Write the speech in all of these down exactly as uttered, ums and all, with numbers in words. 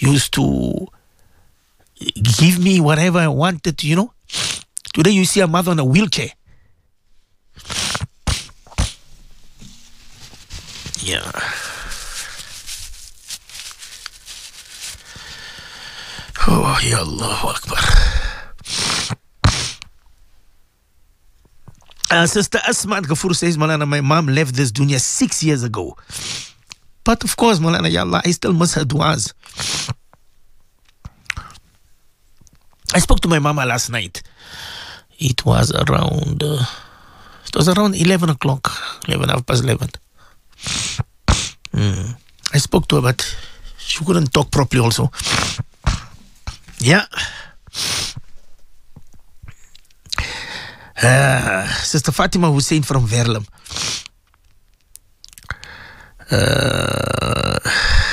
used to give me whatever I wanted, you know. Today you see a mother on a wheelchair. Yeah. Oh, Ya Allahu Akbar. Uh, Sister Asma Ghafoor says, Malana, my mom left this dunya six years ago. But of course, Malana, Ya Allah, I still miss her du'as. I spoke to my mama last night. It was around, uh, it was around eleven o'clock, eleven, half past eleven. Mm. I spoke to her, but she couldn't talk properly also. Yeah. Uh, Sister Fatima Hussein from Verulam. Uh,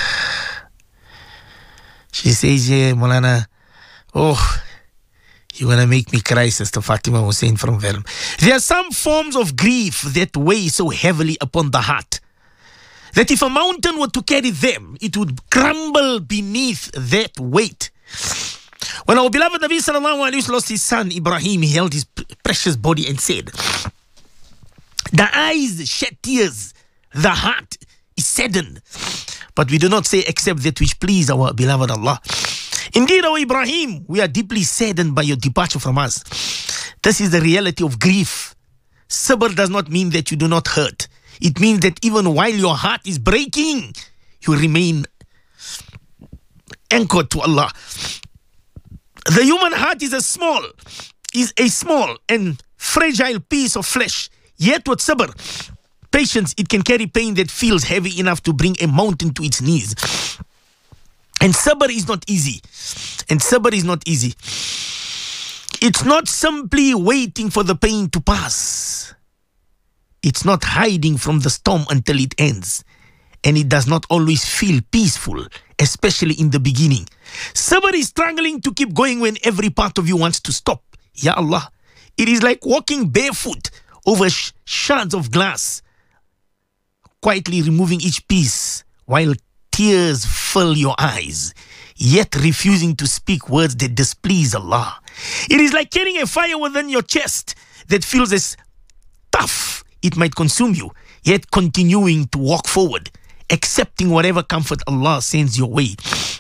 she says, yeah, Molana, oh, you're going to make me cry, Sister Fatima Hussein from Verulam. There are some forms of grief that weigh so heavily upon the heart that if a mountain were to carry them, it would crumble beneath that weight. When our beloved Nabi sallallahu alayhi wa sallam lost his son Ibrahim, he held his precious body and said, the eyes shed tears, the heart is saddened, but we do not say except that which please our beloved Allah. Indeed, our Ibrahim, we are deeply saddened by your departure from us. This is the reality of grief. Sabr does not mean that you do not hurt. It means that even while your heart is breaking, you remain anchored to Allah. The human heart is a small, is a small and fragile piece of flesh. Yet with sabr, patience, it can carry pain that feels heavy enough to bring a mountain to its knees. And sabr is not easy. And sabr is not easy. It's not simply waiting for the pain to pass. It's not hiding from the storm until it ends. And it does not always feel peaceful, especially in the beginning. Sabr is struggling to keep going when every part of you wants to stop. Ya Allah, it is like walking barefoot over sh- shards of glass, quietly removing each piece while tears fill your eyes, yet refusing to speak words that displease Allah. It is like carrying a fire within your chest that feels as tough it might consume you, yet continuing to walk forward, accepting whatever comfort Allah sends your way.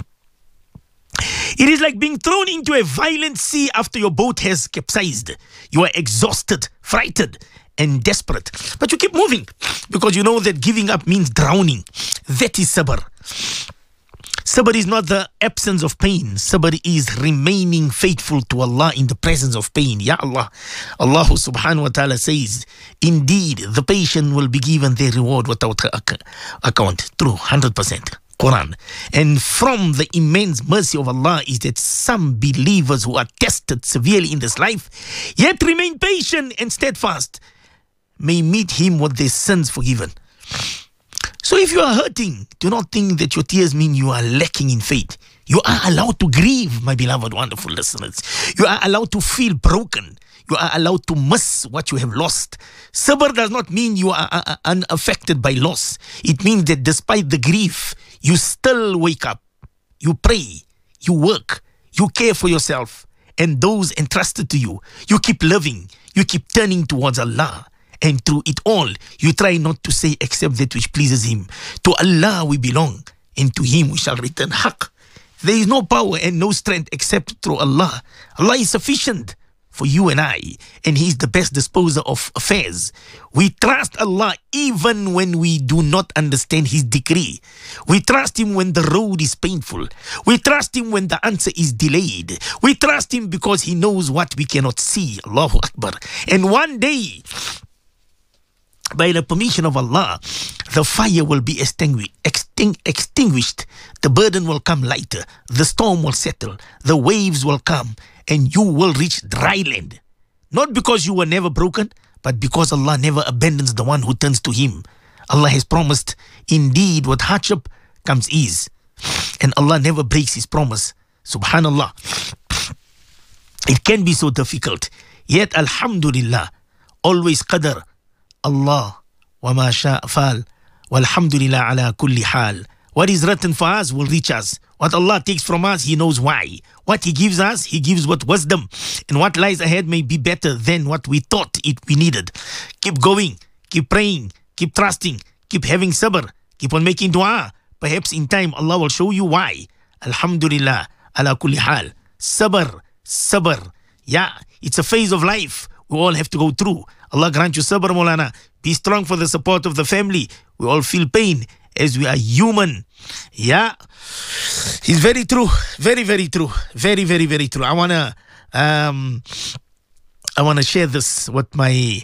It is like being thrown into a violent sea after your boat has capsized. You are exhausted, frightened, and desperate. But you keep moving because you know that giving up means drowning. That is sabr. Sabr is not the absence of pain. Sabr is remaining faithful to Allah in the presence of pain. Ya Allah. Allah subhanahu wa ta'ala says, indeed, the patient will be given their reward without account. True, one hundred percent. Quran. And from the immense mercy of Allah is that some believers who are tested severely in this life, yet remain patient and steadfast, may meet Him with their sins forgiven. So if you are hurting, do not think that your tears mean you are lacking in faith. You are allowed to grieve, my beloved, wonderful listeners. You are allowed to feel broken. You are allowed to miss what you have lost. Sabr does not mean you are uh, uh, unaffected by loss. It means that despite the grief, you still wake up. You pray. You work. You care for yourself and those entrusted to you. You keep living. You keep turning towards Allah. And through it all, you try not to say except that which pleases Him. To Allah we belong, and to Him we shall return. Haqq. There is no power and no strength except through Allah. Allah is sufficient for you and I, and He is the best disposer of affairs. We trust Allah even when we do not understand His decree. We trust Him when the road is painful. We trust Him when the answer is delayed. We trust Him because He knows what we cannot see. Allahu Akbar. And one day, by the permission of Allah, the fire will be extinguished, exting- extinguished. The burden will come lighter. The storm will settle. The waves will come. And you will reach dry land. Not because you were never broken, but because Allah never abandons the one who turns to Him. Allah has promised, indeed, with hardship comes ease. And Allah never breaks His promise. Subhanallah. It can be so difficult. Yet, alhamdulillah, always qadar. Allah wa ma sha fal walhamdulillah ala kulli hal. What is written for us will reach us. What Allah takes from us, He knows why. What He gives us, He gives with wisdom. And what lies ahead may be better than what we thought it we needed. Keep going, keep praying, keep trusting, keep having sabr, keep on making dua. Perhaps in time Allah will show you why. Alhamdulillah, ala kulli hal. Sabr, sabr. Yeah, it's a phase of life we all have to go through. Allah grant you sabr, Maulana. Be strong for the support of the family. We all feel pain as we are human. Yeah, it's very true. Very, very true. Very, very, very true. I wanna, um, I wanna share this with my,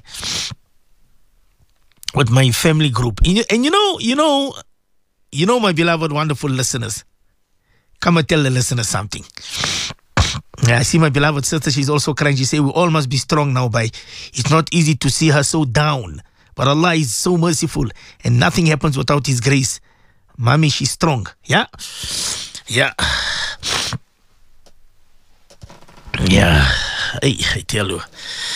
with my family group. And you, and you know, you know, you know, my beloved, wonderful listeners. Come and tell the listeners something. I see my beloved sister. She's also crying. She said, "We all must be strong now. By it's not easy to see her so down." But Allah is so merciful and nothing happens without His grace. Mommy, she's strong. Yeah? Yeah. Yeah. Hey, I tell you.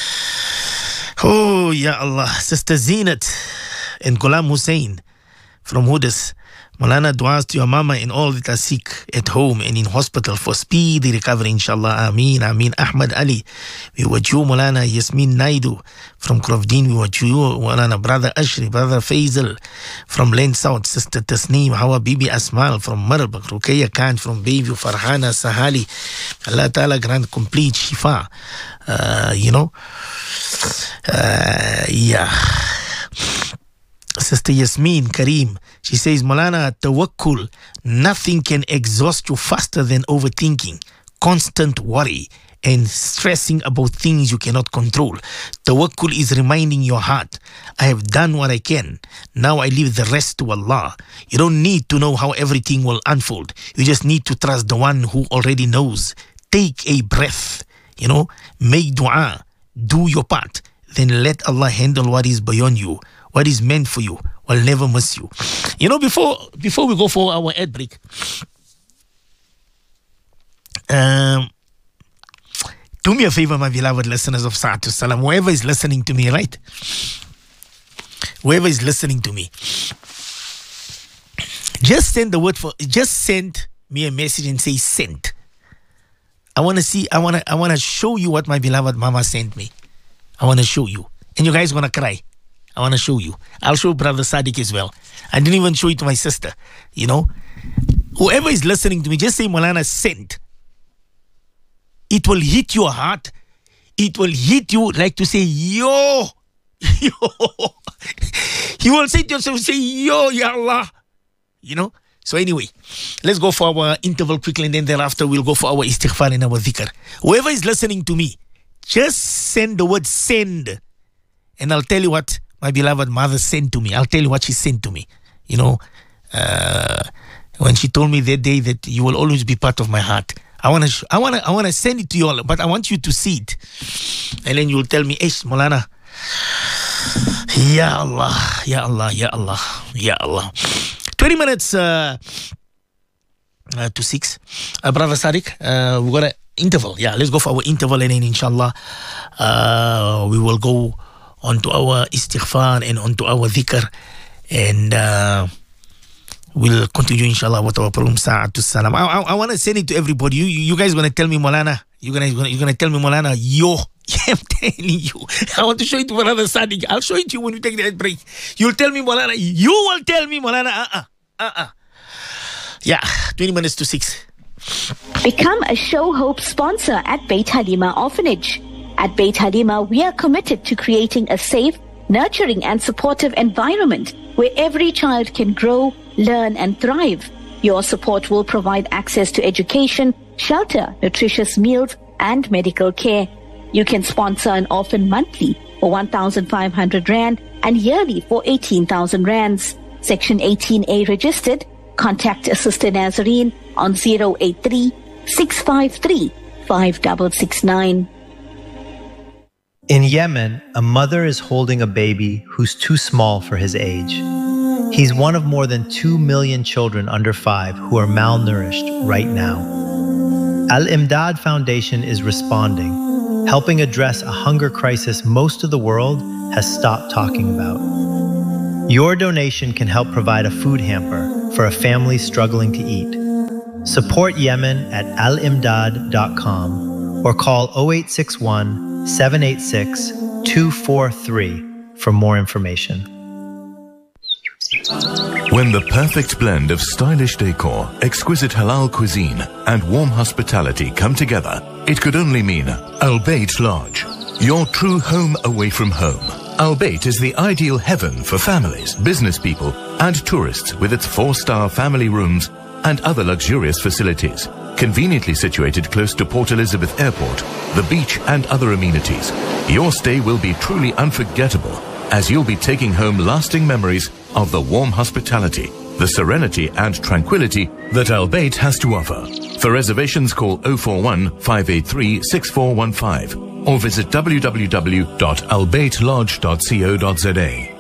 Oh, Ya Allah. Sister Zinat and Ghulam Hussein from Hudas. Maulana, duas to your mama and all that are sick at home and in hospital for speedy recovery, inshallah. Ameen, Ameen. Ahmad Ali, we were you, Maulana. Yasmin Naidu from Krovdin, we were you, Maulana. Brother Ashri, Brother Faisal from Lane South, Sister Tasneem, Hawa Bibi Asmal from Marbak, Ruqayya Khan from Bayview, Farhana Sahali. Allah Ta'ala grant complete shifa. Uh, you know, uh, yeah. Sister Yasmin Kareem, she says, Maulana, tawakkul, nothing can exhaust you faster than overthinking, constant worry, and stressing about things you cannot control. Tawakkul is reminding your heart, I have done what I can. Now I leave the rest to Allah. You don't need to know how everything will unfold. You just need to trust the one who already knows. Take a breath, you know, make dua, do your part, then let Allah handle what is beyond you. What is meant for you will never miss you. You know, before before we go for our ad break, um, do me a favor, my beloved listeners of Sa'atul Salam, whoever is listening to me, right? Whoever is listening to me, just send the word for, just send me a message and say sent. I want to see, I want to, I want to show you what my beloved mama sent me. I want to show you. And you guys going to cry. I want to show you. I'll show Brother Sadiq as well. I didn't even show it to my sister. You know, whoever is listening to me, just say Maulana sent. It will hit your heart. It will hit you like to say, yo, yo. You will say to yourself, say, yo, Ya Allah. You know? So anyway, let's go for our interval quickly and then thereafter we'll go for our istighfar and our dhikr. Whoever is listening to me, just send the word send. And I'll tell you what my beloved mother sent to me. I'll tell you what she sent to me. You know, uh, when she told me that day that you will always be part of my heart. I want to, I want to, I want to send it to you all, but I want you to see it. And then you'll tell me, Eish, Maulana. Ya Allah, Ya Allah, Ya Allah, Ya Allah. twenty minutes uh, uh, to six. Uh, Brother Sadiq, uh, we got an interval. Yeah, let's go for our interval and then inshallah, uh, we will go onto our istighfar and onto our dhikr, and uh, we'll continue inshallah with our program Sa'atul Salam. I, I, I want to send it to everybody. You, you, you guys gonna tell me, Maulana? You gonna, you're gonna tell me, Maulana? Yo, I'm telling you. I want to show it to Brother Sadiq. I'll show it to you when you take that break. You'll tell me, Maulana. You will tell me, Maulana. Uh uh uh uh. Yeah, twenty minutes to six. Become a Show Hope sponsor at Beit Halima Orphanage. At Beit Halima, we are committed to creating a safe, nurturing and supportive environment where every child can grow, learn and thrive. Your support will provide access to education, shelter, nutritious meals and medical care. You can sponsor an orphan monthly for one thousand five hundred rand and yearly for eighteen thousand rands. Section eighteen A registered. Contact Sister Nazarene on zero eight three, six five three, five six six nine. In Yemen, a mother is holding a baby who's too small for his age. He's one of more than two million children under five who are malnourished right now. Al-Imdad Foundation is responding, helping address a hunger crisis most of the world has stopped talking about. Your donation can help provide a food hamper for a family struggling to eat. Support Yemen at al imdad dot com or call zero eight six one, seven eight six, two four three for more information. When the perfect blend of stylish decor, exquisite halal cuisine, and warm hospitality come together, it could only mean Al Bayt Lodge, your true home away from home. Al Bayt is the ideal heaven for families, business people, and tourists with its four-star family rooms and other luxurious facilities. Conveniently situated close to Port Elizabeth Airport, the beach, and other amenities, your stay will be truly unforgettable, as you'll be taking home lasting memories of the warm hospitality, the serenity and tranquility that Al Bayt has to offer. For reservations, call zero four one, five eight three, six four one five or visit w w w dot al bayt lodge dot co dot z a.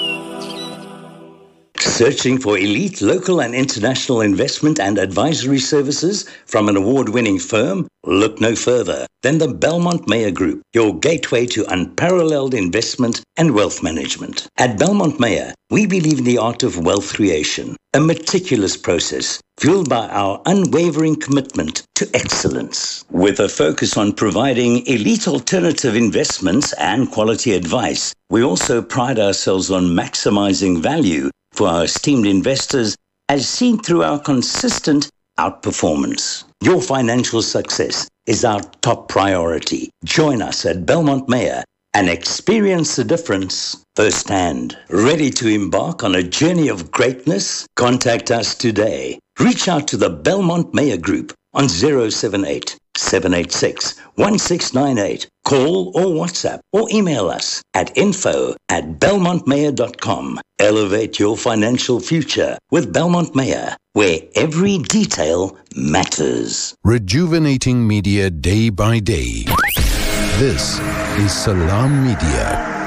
Searching for elite local and international investment and advisory services from an award-winning firm? Look no further than the Belmont Meyer Group, your gateway to unparalleled investment and wealth management. At Belmont Meyer, we believe in the art of wealth creation, a meticulous process fueled by our unwavering commitment to excellence. With a focus on providing elite alternative investments and quality advice, we also pride ourselves on maximizing value for our esteemed investors, as seen through our consistent outperformance. Your financial success is our top priority. Join us at Belmont Meyer and experience the difference firsthand. Ready to embark on a journey of greatness? Contact us today. Reach out to the Belmont Meyer Group on zero seven eight, seven eight six, one six nine eight. Call or WhatsApp or email us at info at belmont mayer dot com. Elevate your financial future with Belmont Meyer, where every detail matters. Rejuvenating media day by day. This is Salam Media.